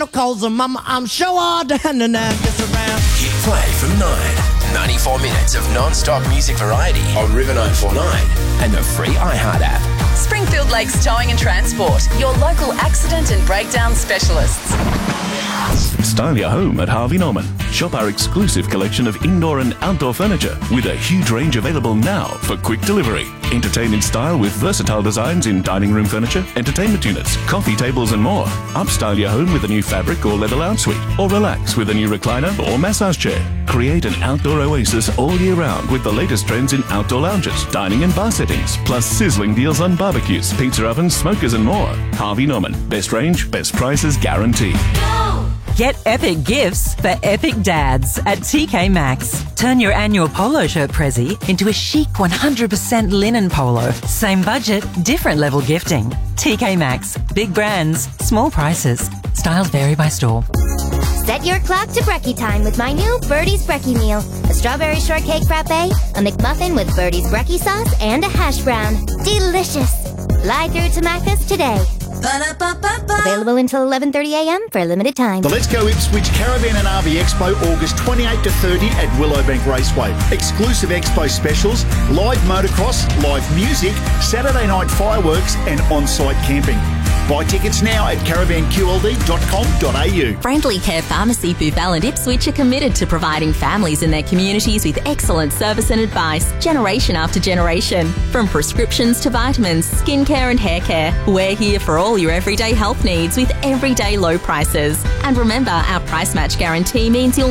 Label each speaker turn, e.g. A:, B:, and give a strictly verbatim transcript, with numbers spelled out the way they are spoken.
A: calls her mama, I'm sure all down and I'm just around.
B: Hit play from nine. ninety-four minutes of non-stop music variety on River nine forty-nine and the free iHeart app.
C: Springfield Lakes Towing and Transport, your local accident and breakdown specialists.
D: Style your home at Harvey Norman. Shop our exclusive collection of indoor and outdoor furniture with a huge range available now for quick delivery. Entertain in style with versatile designs in dining room furniture, entertainment units, coffee tables and more. Upstyle your home with a new fabric or leather lounge suite, or relax with a new recliner or massage chair. Create an outdoor oasis all year round with the latest trends in outdoor lounges, dining and bar settings, plus sizzling deals on barbecues, pizza ovens, smokers and more. Harvey Norman. Best range, best prices guaranteed.
E: Get epic gifts for epic dads at T K Maxx. Turn your annual polo shirt prezi into a chic one hundred percent linen polo. Same budget, different level gifting. T K Maxx. Big brands, small prices. Styles vary by store.
F: Set your clock to brekkie time with my new Birdie's Brekkie meal. A strawberry shortcake frappe, a McMuffin with Birdie's Brekkie sauce, and a hash brown. Delicious. Fly through to Macca's today. Ba-da-ba-ba-ba. Available until eleven thirty a m for a limited time.
G: The Let's Go Ipswich Caravan and R V Expo, August twenty-eighth to thirtieth at Willowbank Raceway. Exclusive expo specials, live motocross, live music, Saturday night fireworks and on-site camping. Buy tickets now at caravan q l d dot com dot a u.
H: Friendly Care Pharmacy, Boothbell and Ipswich are committed to providing families in their communities with excellent service and advice, generation after generation. From prescriptions to vitamins, skincare and hair care, we're here for all your everyday health needs with everyday low prices. And remember, our price match guarantee means you'll